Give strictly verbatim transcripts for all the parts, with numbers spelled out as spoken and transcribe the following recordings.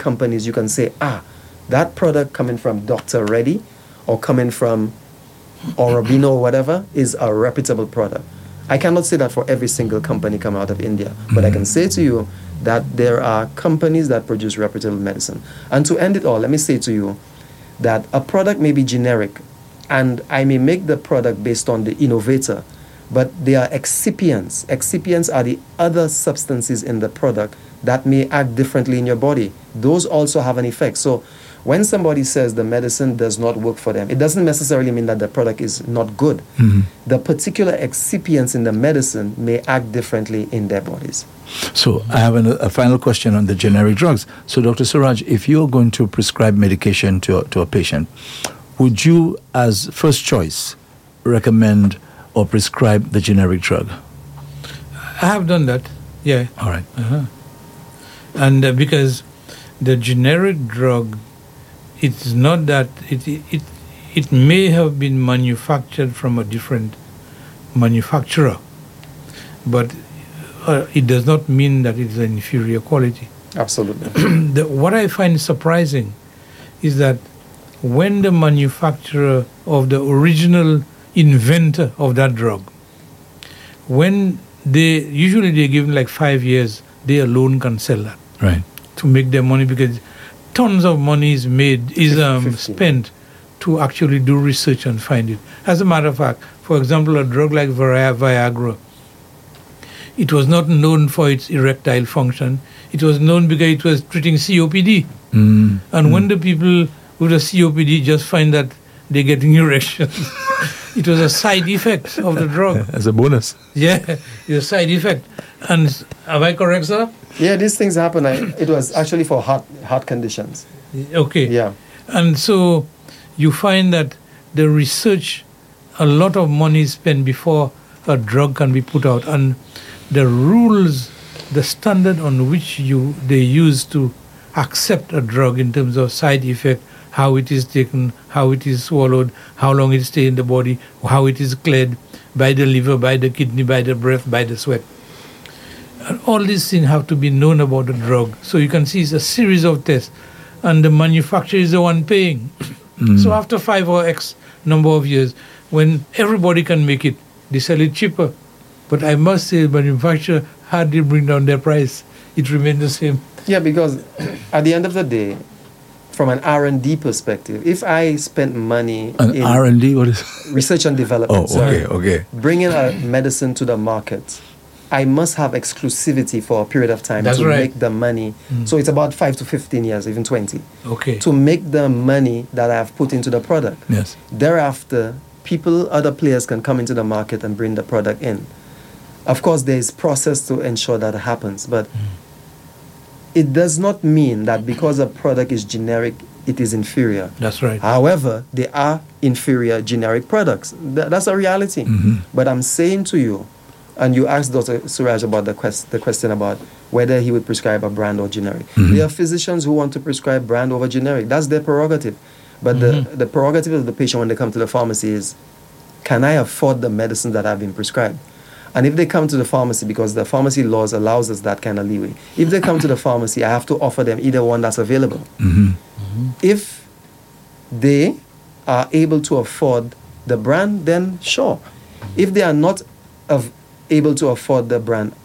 companies you can say, ah, that product coming from Doctor Reddy or coming from Orobino or whatever is a reputable product. I cannot say that for every single company coming out of India, mm-hmm. but I can say to you that there are companies that produce reputable medicine. And to end it all, let me say to you that a product may be generic, and I may make the product based on the innovator, but they are excipients. Excipients are the other substances in the product that may act differently in your body. Those also have an effect. So when somebody says the medicine does not work for them, it doesn't necessarily mean that the product is not good. Mm-hmm. The particular excipients in the medicine may act differently in their bodies. So I have an, a final question on the generic drugs. So Doctor Suraj, if you're going to prescribe medication to a, to a patient, would you, as first choice, recommend or prescribe the generic drug? I have done that, yeah. All right. Uh-huh. And uh, because the generic drug, it's not that, it, it, it may have been manufactured from a different manufacturer, but uh, it does not mean that it's an inferior quality. Absolutely. the, what I find surprising is that when the manufacturer of the original inventor of that drug, when they, usually they're given like five years, they alone can sell that. Right. To make their money, because tons of money is made, is um, spent to actually do research and find it. As a matter of fact, for example, a drug like Viagra, it was not known for its erectile function. It was known because it was treating C O P D. Mm. And mm. when the people with a C O P D just find that they're getting erections, it was a side effect of the drug. As a bonus. Yeah, it's a side effect. And am I correct, sir? Yeah, these things happen. I, it was actually for heart heart conditions. Okay. Yeah. And so you find that the research, a lot of money is spent before a drug can be put out. And the rules, the standard on which you they use to accept a drug in terms of side effect, how it is taken, how it is swallowed, how long it stays in the body, how it is cleared by the liver, by the kidney, by the breath, by the sweat. And all these things have to be known about the drug. So you can see it's a series of tests, and the manufacturer is the one paying. Mm. So after five or X number of years, when everybody can make it, they sell it cheaper. But I must say, the manufacturer hardly bring down their price. It remains the same. Yeah, because at the end of the day, from an R and D perspective, if I spent money an in R and D, what is research and development, oh, sorry, okay, okay, bringing a medicine to the market, I must have exclusivity for a period of time That's to right. make the money. Mm. So it's about five to fifteen years, even twenty. Okay. To make the money that I have put into the product. Yes. Thereafter, people, other players can come into the market and bring the product in. Of course, there is process to ensure that happens, but mm. it does not mean that because a product is generic, it is inferior. That's right. However, there are inferior generic products. Th- that's a reality. Mm-hmm. But I'm saying to you, and you asked Doctor Suraj about the, quest- the question about whether he would prescribe a brand or generic. Mm-hmm. There are physicians who want to prescribe brand over generic. That's their prerogative. But mm-hmm. the, the prerogative of the patient when they come to the pharmacy is, can I afford the medicine that I've been prescribed? And if they come to the pharmacy, because the pharmacy laws allows us that kind of leeway, if they come to the pharmacy, I have to offer them either one that's available. Mm-hmm. Mm-hmm. If they are able to afford the brand, then sure. If they are not of, able to afford the brand,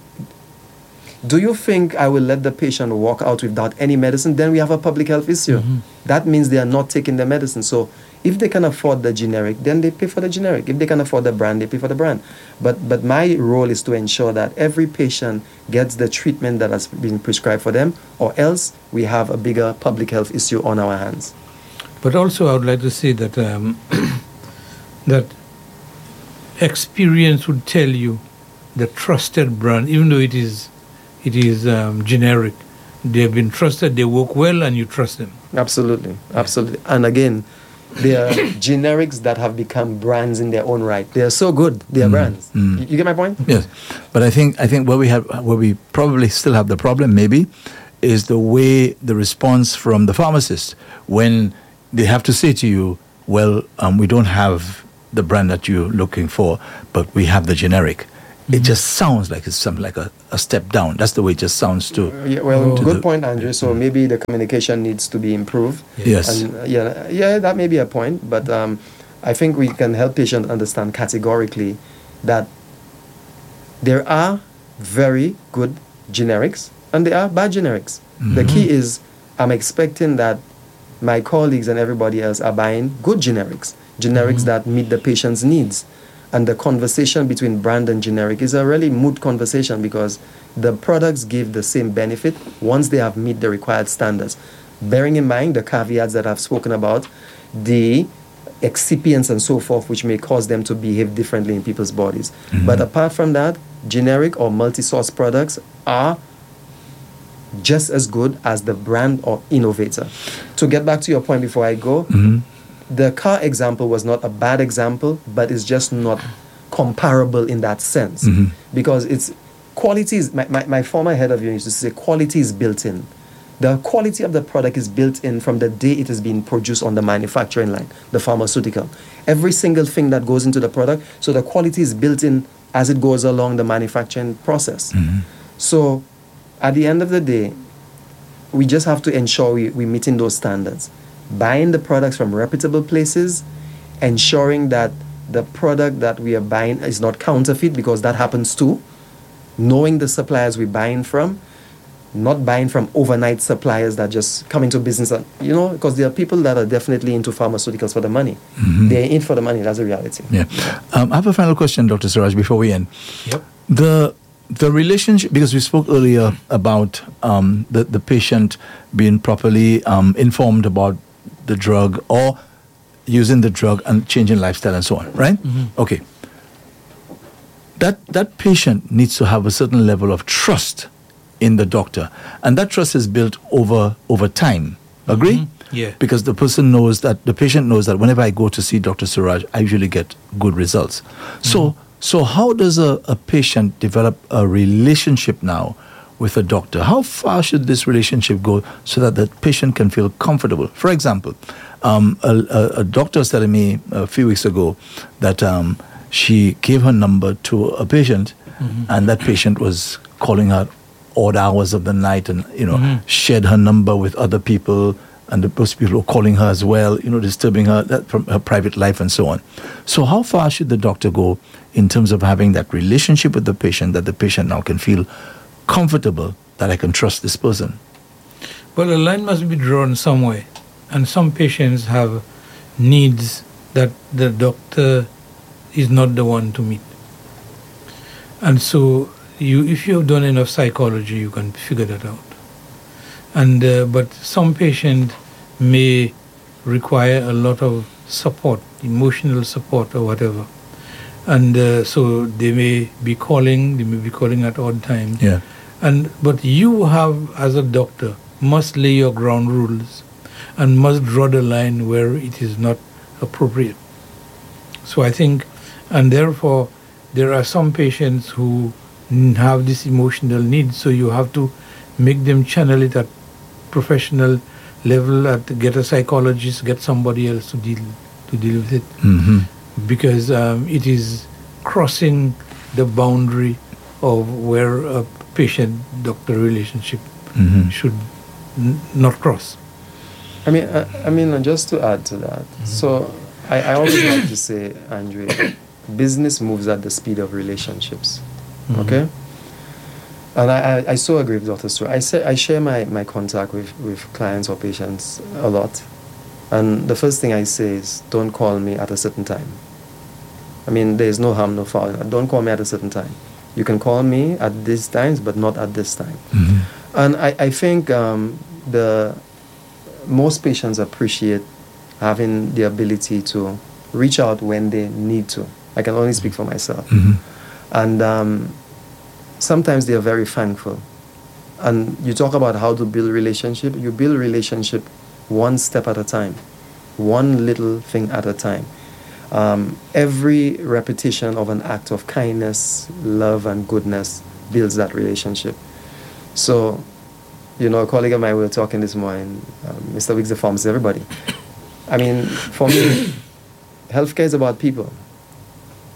do you think I will let the patient walk out without any medicine? Then we have a public health issue. Mm-hmm. That means they are not taking the medicine. So if they can afford the generic, then they pay for the generic. If they can afford the brand, they pay for the brand. But but my role is to ensure that every patient gets the treatment that has been prescribed for them, or else we have a bigger public health issue on our hands. But also I would like to say that um, that experience would tell you the trusted brand, even though it is it is um, generic, they have been trusted, they work well, and you trust them. Absolutely, absolutely. And again, there are generics that have become brands in their own right. They are so good, they are mm, brands. Mm. You, you get my point? Yes, but I think I think where we have where we probably still have the problem maybe is the way the response from the pharmacist when they have to say to you, well, um, we don't have the brand that you're looking for, but we have the generic. it just sounds like it's something like a, a step down. That's the way it just sounds too. Uh, yeah, well, Oh. good the- point, Andrew. So maybe the communication needs to be improved. Yes. And uh, yeah, yeah, that may be a point, but um, I think we can help patients understand categorically that there are very good generics and there are bad generics. The key is I'm expecting that my colleagues and everybody else are buying good generics, generics that meet the patient's needs. And the conversation between brand and generic is a really moot conversation because the products give the same benefit once they have meet the required standards. Bearing in mind the caveats that I've spoken about, the excipients and so forth, which may cause them to behave differently in people's bodies. But apart from that, generic or multi-source products are just as good as the brand or innovator. To get back to your point before I go, the car example was not a bad example, but it's just not comparable in that sense. Because it's quality is, my, my, my former head of unit used to say quality is built in. The quality of the product is built in from the day it is being produced on the manufacturing line, the pharmaceutical. Every single thing that goes into the product, so the quality is built in as it goes along the manufacturing process. So at the end of the day, we just have to ensure we, we're meeting those standards. Buying the products from reputable places, ensuring that the product that we are buying is not counterfeit, because that happens too. Knowing the suppliers we're buying from, not buying from overnight suppliers that just come into business, and, you know, because there are people that are definitely into pharmaceuticals for the money. They're in for the money, that's the reality. Yeah. Um, I have a final question, Doctor Suraj, before we end. Yep. The the relationship, because we spoke earlier about um, the, the patient being properly um, informed about the drug or using the drug and changing lifestyle and so on, right? Okay. That that patient needs to have a certain level of trust in the doctor, and that trust is built over over time. Agree? Yeah. Because the person knows that the patient knows that whenever I go to see Doctor Suraj, I usually get good results. So so how does a, a patient develop a relationship now with a doctor? How far should this relationship go so that the patient can feel comfortable? For example, um, a, a, a doctor was telling me a few weeks ago that um, she gave her number to a patient, and that patient was calling her odd hours of the night, and you know shared her number with other people, and those people were calling her as well, you know, disturbing her that, from her private life and so on. So how far should the doctor go in terms of having that relationship with the patient, that the patient now can feel comfortable that I can trust this person? Well, a line must be drawn somewhere, and some patients have needs that the doctor is not the one to meet. And so, you, if you have done enough psychology, you can figure that out. And uh, but some patient may require a lot of support, emotional support or whatever, and uh, so they may be calling, they may be calling at odd times. Yeah. And but you have, as a doctor, must lay your ground rules and must draw the line where it is not appropriate. So I think, and therefore, there are some patients who n- have this emotional need, so you have to make them channel it at professional level, at get a psychologist, get somebody else to deal to deal with it, Mm-hmm. because um, it is crossing the boundary of where a patient-doctor relationship Mm-hmm. should n- not cross. I mean, I, I mean, uh, just to add to that, so I, I always like to say, Andre, business moves at the speed of relationships, okay? And I, I, I so agree with Doctor Stewart. I say I share my, my contact with, with clients or patients a lot, and the first thing I say is, don't call me at a certain time. I mean, there's no harm, no foul. Don't call me at a certain time. You can call me at these times, but not at this time. Mm-hmm. And I, I think um, the most patients appreciate having the ability to reach out when they need to. I can only speak for myself. Mm-hmm. And um, sometimes they are very thankful. And you talk about how to build relationship. You build relationship one step at a time, one little thing at a time. Um, every repetition of an act of kindness, love, and goodness builds that relationship. So, you know, a colleague of mine, we were talking this morning, um, Mister Wiggs, the pharmacist, everybody. I mean, for me, healthcare is about people.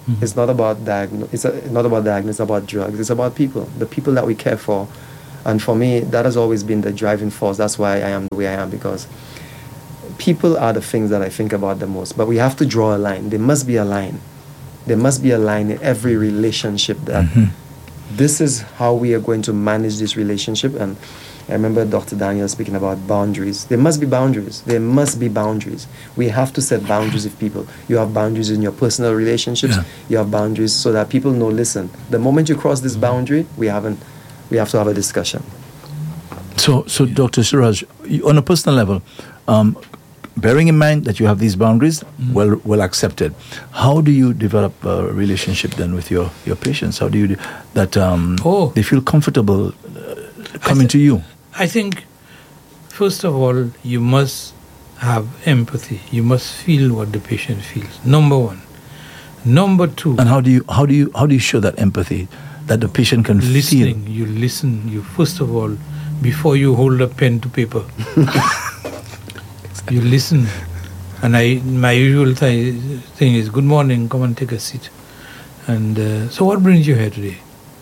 Mm-hmm. It's not about diagno- It's a, not about diagnosis. It's about drugs. It's about people, the people that we care for. And for me, that has always been the driving force. That's why I am the way I am, because people are the things that I think about the most. But we have to draw a line. There must be a line. There must be a line in every relationship that mm-hmm. this is how we are going to manage this relationship. And I remember Doctor Daniel speaking about boundaries. There must be boundaries. There must be boundaries. We have to set boundaries with people. You have boundaries in your personal relationships. Yeah. You have boundaries so that people know, listen, the moment you cross this boundary, we haven't, we have to have a discussion. So, so yeah. Doctor Suraj, on a personal level, um, bearing in mind that you have these boundaries, mm. well, well accepted, how do you develop a relationship then with your, your patients? How do you do that um, oh. they feel comfortable uh, coming th- to you? I think, first of all, you must have empathy. You must feel what the patient feels. Number one. Number two. And how do you how do you how do you show that empathy that the patient can listening, feel? You listen. You first of all, before you hold a pen to paper, you listen. And I my usual th- thing is, good morning. Come and take a seat. And uh, so, what brings you here today?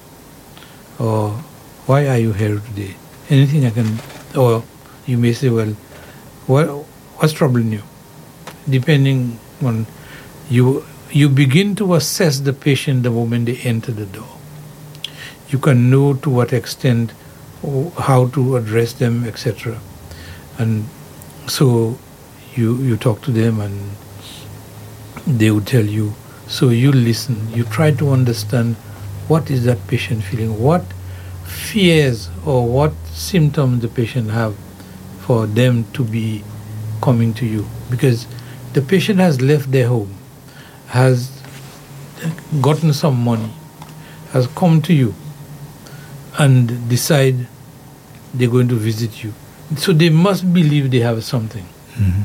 Or why are you here today? Anything I can, or you may say, well, what, what's troubling you? Depending on, you you begin to assess the patient the moment they enter the door. You can know to what extent, how to address them, et cetera. And so you you talk to them and they will tell you. So you listen. You try to understand what is that patient feeling, what fears or what symptoms the patient have for them to be coming to you, because the patient has left their home, has gotten some money, has come to you and decide they're going to visit you. So they must believe they have something. Mm-hmm.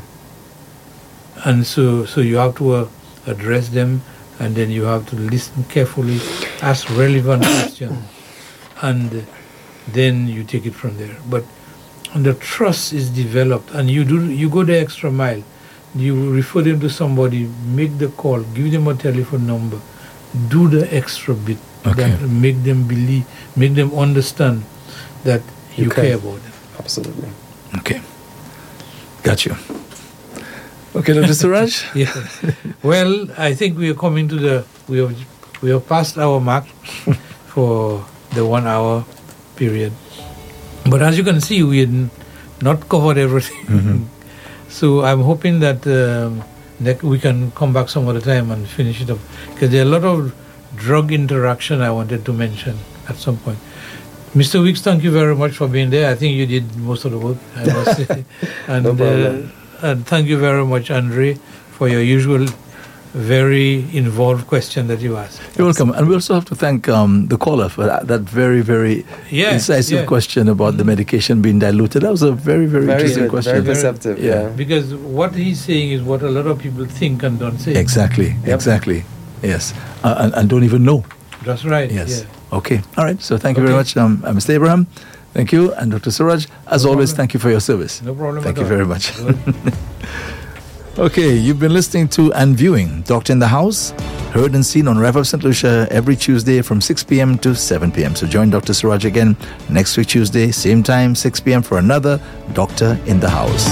And so so you have to uh, address them, and then you have to listen carefully, ask relevant questions, and then you take it from there. But the trust is developed, and you do you go the extra mile. You refer them to somebody, make the call, give them a telephone number, do the extra bit okay. that make them believe, make them understand that you, you care about them. Absolutely. Okay. Got you. Okay, Doctor Suraj? Yeah. Well, I think we are coming to the, we have, we have passed our mark for the one hour period. But as you can see, we had not covered everything. Mm-hmm. So I'm hoping that um, that we can come back some other time and finish it up. Because there are a lot of drug interaction I wanted to mention at some point. Mister Weeks, thank you very much for being there. I think you did most of the work, I must say. And, no problem. Uh, and thank you very much, Andre, for your usual very involved question that you asked. You're welcome. And we also have to thank um, the caller for that, that very, very yes, incisive yeah. question about mm-hmm. the medication being diluted. That was a very, very, very interesting good, question. Very perceptive, yeah. yeah. Because what he's saying is what a lot of people think and don't say. Exactly, yep. exactly. Yes. Uh, and, and don't even know. That's right. Yes. Yeah. Okay. All right. So thank you okay. very much, um, Mister Abraham. Thank you. And Doctor Suraj, as no always, problem. thank you for your service. No problem Thank at you all. very much. Okay, you've been listening to and viewing Doctor in the House, heard and seen on Rev of Saint Lucia every Tuesday from six p.m. to seven p.m. So join Doctor Suraj again next week Tuesday, same time, six p.m. for another Doctor in the House.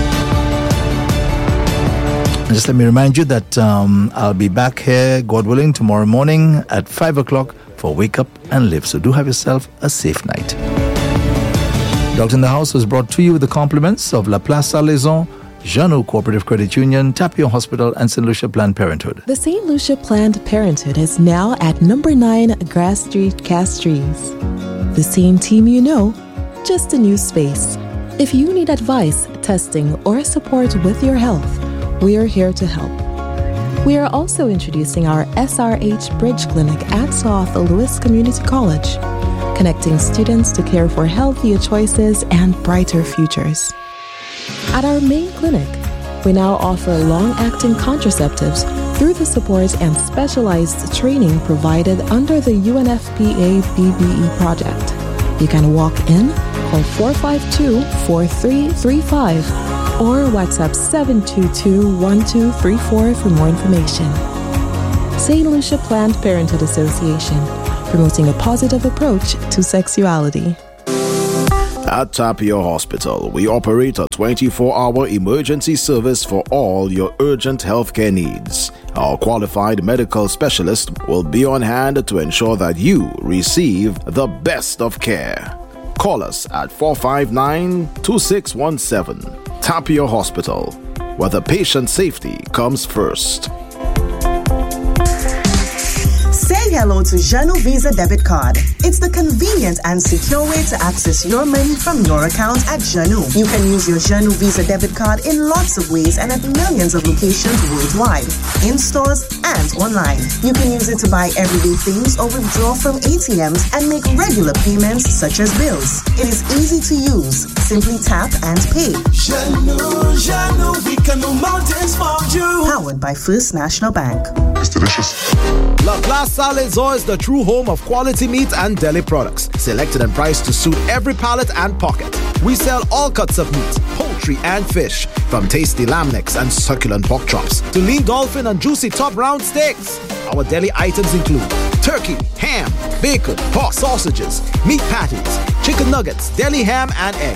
And just let me remind you that um, I'll be back here, God willing, tomorrow morning at five o'clock for Wake Up and Live. So do have yourself a safe night. Doctor in the House was brought to you with the compliments of La Place Salaison, Jeannot Cooperative Credit Union, Tapio Hospital, and Saint Lucia Planned Parenthood. The Saint Lucia Planned Parenthood is now at number nine Grass Street, Castries. The same team you know, just a new space. If you need advice, testing, or support with your health, we are here to help. We are also introducing our S R H Bridge Clinic at South Louis Community College, connecting students to care for healthier choices and brighter futures. At our main clinic, we now offer long-acting contraceptives through the support and specialized training provided under the U N F P A B B E project. You can walk in, call four five two, four three three five, or WhatsApp seven two two, one two three four for more information. Saint Lucia Planned Parenthood Association, promoting a positive approach to sexuality. At Tapio Hospital, we operate a twenty-four hour emergency service for all your urgent healthcare needs. Our qualified medical specialist will be on hand to ensure that you receive the best of care. Call us at four five nine, two six one seven. Tapio Hospital, where the patient's safety comes first. Say hello to Janu Visa Debit Card. It's the convenient and secure way to access your money from your account at Janu. You can use your Janu Visa Debit Card in lots of ways and at millions of locations worldwide, in stores and online. You can use it to buy everyday things or withdraw from A T Ms and make regular payments such as bills. It is easy to use. Simply tap and pay. Janu, Janu, we can move mountains for you. Powered by First National Bank. It's delicious. La Place Salazar is the true home of quality meat and deli products, selected and priced to suit every palate and pocket. We sell all cuts of meat, poultry and fish, from tasty lamb necks and succulent pork chops to lean dolphin and juicy top round steaks. Our deli items include turkey, ham, bacon, pork sausages, meat patties, chicken nuggets, deli ham and egg,